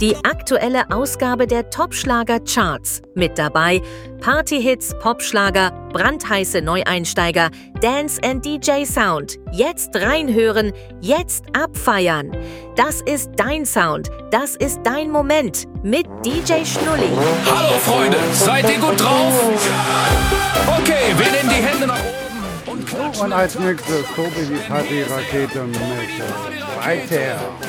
Die aktuelle Ausgabe der Top-Schlager-Charts. Mit dabei Partyhits, Popschlager, brandheiße Neueinsteiger, Dance and DJ Sound. Jetzt reinhören, jetzt abfeiern. Das ist dein Sound, das ist dein Moment mit DJ Schnulli. Hallo Freunde, seid ihr gut drauf? Okay, wir nehmen die Hände nach oben und klatschen. Und als nächstes Tobi die Partyrakete mit Weiter.